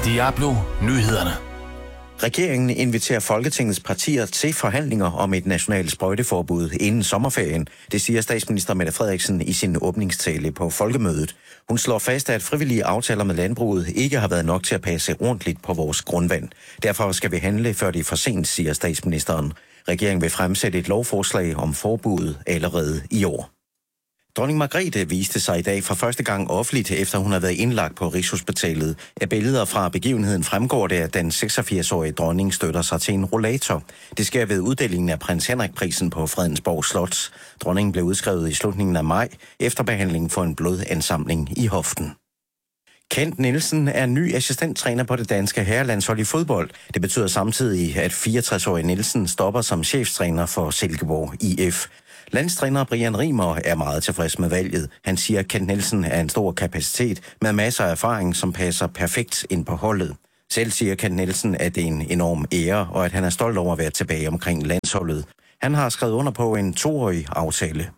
Diablo Nyhederne. Regeringen inviterer Folketingets partier til forhandlinger om et nationalt sprøjteforbud inden sommerferien. Det siger statsminister Mette Frederiksen i sin åbningstale på Folkemødet. Hun slår fast, at frivillige aftaler med landbruget ikke har været nok til at passe ordentligt på vores grundvand. Derfor skal vi handle, før det er for sent, siger statsministeren. Regeringen vil fremsætte et lovforslag om forbuddet allerede i år. Dronning Margrethe viste sig i dag for første gang offentligt, efter hun har været indlagt på Rigshospitalet. Af billeder fra begivenheden fremgår det, at den 86-årige dronning støtter sig til en rollator. Det sker ved uddelingen af Prins Henrik-prisen på Fredensborg Slot. Dronningen blev udskrevet i slutningen af maj efter behandling for en blodansamling i hoften. Kent Nielsen er ny assistenttræner på det danske herrelandshold i fodbold. Det betyder samtidig, at 64-årige Nielsen stopper som cheftræner for Silkeborg IF. Landstræner Brian Rimer er meget tilfreds med valget. Han siger, at Kent Nielsen er en stor kapacitet med masser af erfaring, som passer perfekt ind på holdet. Selv siger Kent Nielsen, at det er en enorm ære, og at han er stolt over at være tilbage omkring landsholdet. Han har skrevet under på en 2-årig aftale.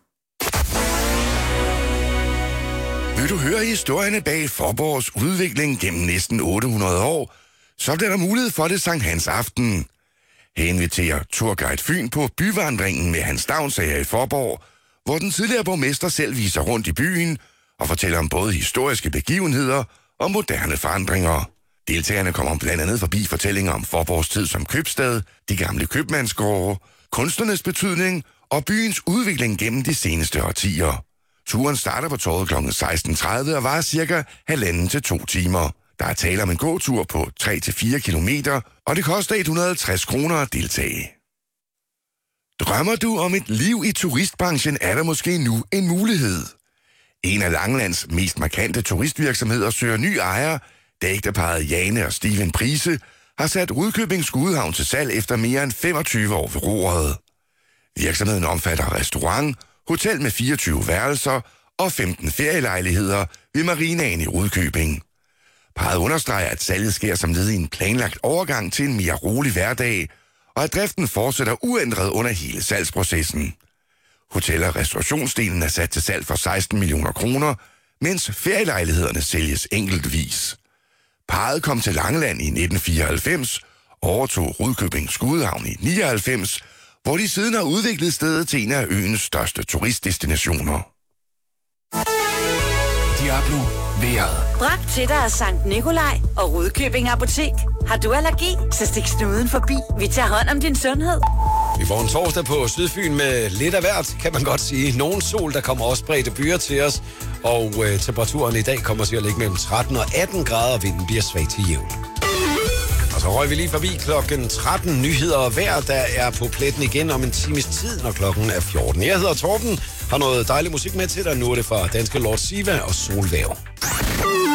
Vil du høre historierne bag Faaborgs udvikling gennem næsten 800 år, så bliver der mulighed for det Sankt Hans aften. Her inviterer Turguide Fyn på byvandringen med Hans Stavnsager i Faaborg, hvor den tidligere borgmester selv viser rundt i byen og fortæller om både historiske begivenheder og moderne forandringer. Deltagerne kommer blandt andet forbi fortællinger om Faaborgs tid som købstad, de gamle købmandsgårde, kunstnernes betydning og byens udvikling gennem de seneste årtier. Turen starter på torvet kl. 16.30 og varer cirka 1,5 til 2 timer. Der er tale om en gåtur på 3-4 kilometer, og det koster 160 kroner at deltage. Drømmer du om et liv i turistbranchen, er der måske nu en mulighed. En af Langelands mest markante turistvirksomheder søger ny ejer, da ægteparret Jane og Steven Prise har sat Rudkøbing Skudehavn til salg efter mere end 25 år ved roret. Virksomheden omfatter restaurant, hotel med 24 værelser og 15 ferielejligheder ved marinaen i Rudkøbing. Parret understreger, at salget sker som led i en planlagt overgang til en mere rolig hverdag, og at driften fortsætter uændret under hele salgsprocessen. Hotel- og restaurationsdelen er sat til salg for 16 millioner kroner, mens ferielejlighederne sælges enkeltvis. Parret kom til Langeland i 1994, overtog Rudkøbing Skudehavn i 99, hvor de siden har udviklet stedet til en af øens største turistdestinationer. Diablo vejret. Bragt til dig af Sankt Nikolaj og Rudkøbing Apotek. Har du allergi, så stik snuden forbi. Vi tager hånd om din sundhed. Vi får en torsdag på Sydfyn med lidt af hvert, kan man godt sige. Nogen sol, der kommer også spredte byer til os. Og temperaturen i dag kommer til at ligge mellem 13 og 18 grader, og vinden bliver svag til jævn. Og så røg vi lige forbi klokken 13 nyheder og vejr, der er på pletten igen om en times tid, når klokken er 14. Jeg hedder Torben, har noget dejlig musik med til dig. Nu er det fra danske Lord Siva og Solvæv.